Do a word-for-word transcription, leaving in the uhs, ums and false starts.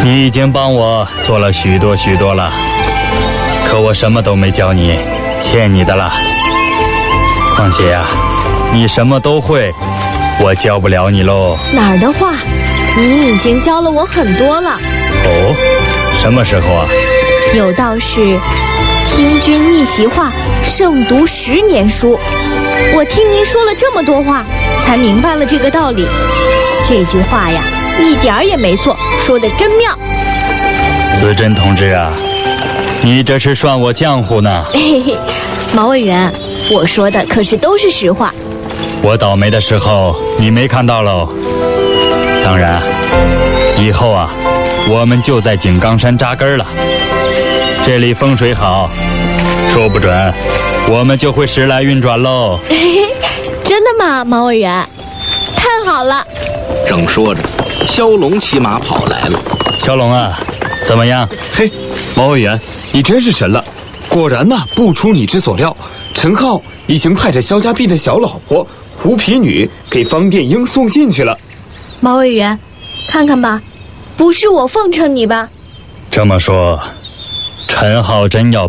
你已经帮我做了许多许多了，可我什么都没教你，欠你的了。况且呀、啊，你什么都会，我教不了你喽。 哪儿的话，你已经教了我很多了。 哦，什么时候啊？ 有道是，听君一席话，胜读十年书。我听您说了这么多话，才明白了这个道理。这句话呀，一点儿也没错，说得真妙。 子珍同志啊，你这是涮我浆糊呢。 嘿嘿，毛委员，我说的可是都是实话。 我倒霉的时候你没看到喽。当然，以后啊，我们就在井冈山扎根了。这里风水好，说不准我们就会时来运转喽。 真的吗，毛委员？太好了！ 正说着，骁龙骑马跑来了。 骁龙啊，怎么样？ 嘿，毛委员，你真是神了！果然呐，不出你之所料，陈浩已经派着萧家弼的小老婆胡皮女给方殿英送信去了。 毛委员，看看吧，不是我奉承你吧？ 这么说，陈浩真要